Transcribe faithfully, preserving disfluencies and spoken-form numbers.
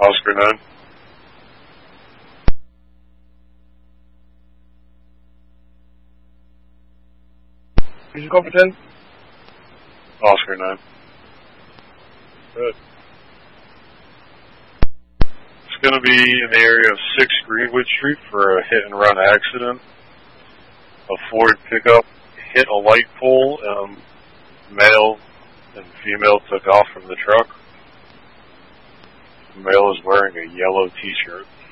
Oscar nine. Did you go for ten? Oscar nine. Good. It's going to be in the area of six Greenwood Street for a hit and run accident. A Ford pickup hit a light pole. Um, male and female took off from the truck. The male is wearing a yellow t-shirt.